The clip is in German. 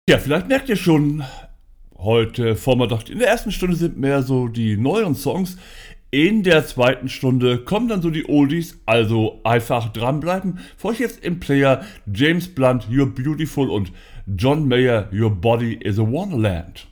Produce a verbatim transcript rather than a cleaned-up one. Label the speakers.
Speaker 1: Ja, vielleicht merkt ihr schon, heute vormittag in der ersten Stunde sind mehr so die neueren Songs. In der zweiten Stunde kommen dann so die Oldies, also einfach dranbleiben. Für euch jetzt im Player James Blunt, You're Beautiful und John Mayer, Your Body is a Wonderland.